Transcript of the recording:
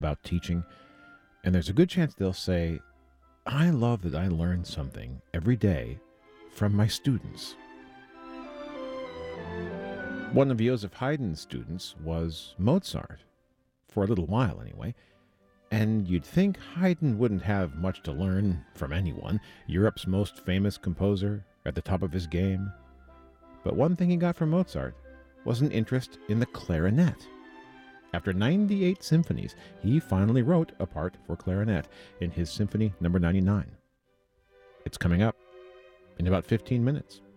about teaching, and there's a good chance they'll say, I love that I learn something every day from my students. One of Joseph Haydn's students was Mozart, for a little while anyway, and you'd think Haydn wouldn't have much to learn from anyone, Europe's most famous composer, at the top of his game. But one thing he got from Mozart was an interest in the clarinet. After 98 symphonies, he finally wrote a part for clarinet in his Symphony No. 99. It's coming up in about 15 minutes.